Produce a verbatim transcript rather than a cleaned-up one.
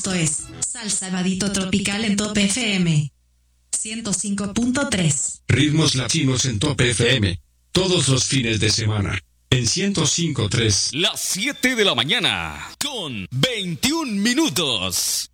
Esto es Salsa Vadito Tropical en Top F M ciento cinco punto tres. Ritmos latinos en Top F M. Todos los fines de semana. En ciento cinco punto tres. Las siete de la mañana. Con veintiún minutos.